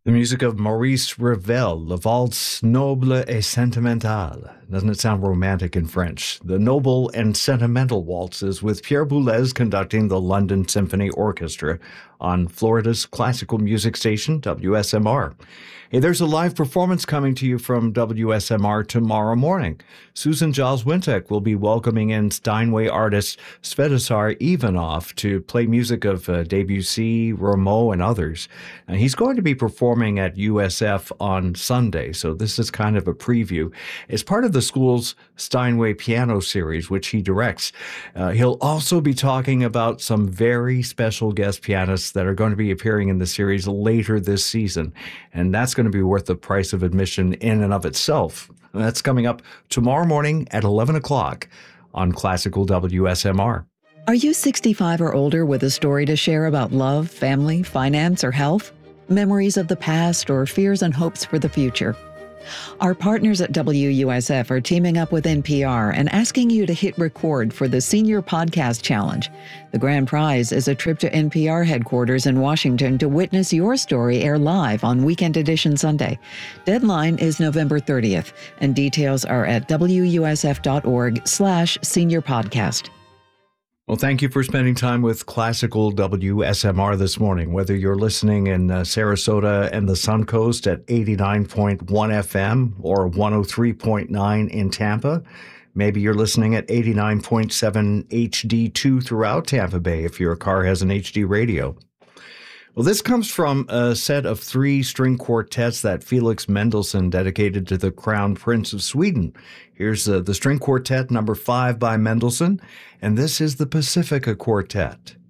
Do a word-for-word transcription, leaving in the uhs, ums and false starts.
The music of Maurice Ravel, Le Valse Noble et Sentimentale. Doesn't it sound romantic in French? The Noble and Sentimental Waltzes with Pierre Boulez conducting the London Symphony Orchestra on Florida's classical music station, W S M R. Hey, there's a live performance coming to you from W S M R tomorrow morning. Susan Giles Wintek will be welcoming in Steinway artist Svetozar Ivanov to play music of uh, Debussy, Rameau, and others. And he's going to be performing at U S F on Sunday, so this is kind of a preview. It's part of the school's Steinway Piano Series, which he directs. Uh, he'll also be talking about some very special guest pianists that are going to be appearing in the series later this season, and that's going to be worth the price of admission in and of itself. And that's coming up tomorrow morning at eleven o'clock on Classical W S M R. Are you sixty-five or older with a story to share about love, family, finance, or health? Memories of the past or fears and hopes for the future? Our partners at W U S F are teaming up with N P R and asking you to hit record for the Senior Podcast Challenge. The grand prize is a trip to N P R headquarters in Washington to witness your story air live on Weekend Edition Sunday. Deadline is November thirtieth, and details are at W U S F dot org slash senior podcast. Well, thank you for spending time with Classical W S M R this morning, whether you're listening in uh, Sarasota and the Suncoast at eighty-nine point one F M or one oh three point nine in Tampa. Maybe you're listening at eighty-nine point seven H D two throughout Tampa Bay if your car has an H D radio. Well, this comes from a set of three string quartets that Felix Mendelssohn dedicated to the Crown Prince of Sweden. Here's uh, the string quartet number five by Mendelssohn, and this is the Pacifica Quartet.